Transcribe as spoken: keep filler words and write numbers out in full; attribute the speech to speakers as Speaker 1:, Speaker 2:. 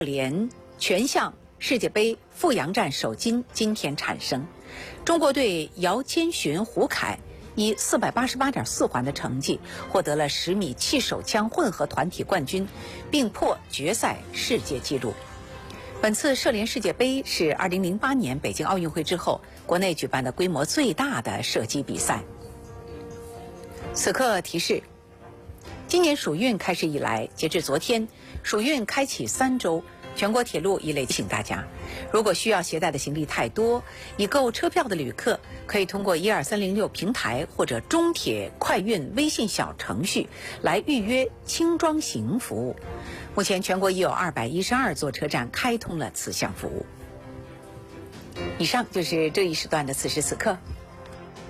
Speaker 1: 联全项世界杯阜阳站首金今天产生，中国队姚千寻、胡凯以四百八十八点四环的成绩获得了十米气手枪混合团体冠军，并破决赛世界纪录。本次射联世界杯是二零零八年北京奥运会之后国内举办的规模最大的射击比赛。此刻提示：今年暑运开始以来，截至昨天，暑运开启三周，全国铁路已累提醒大家，如果需要携带的行李太多，已购车票的旅客可以通过一二三零六平台或者中铁快运微信小程序来预约轻装行服务。目前全国已有二百一十二座车站开通了此项服务。以上就是这一时段的此时此刻。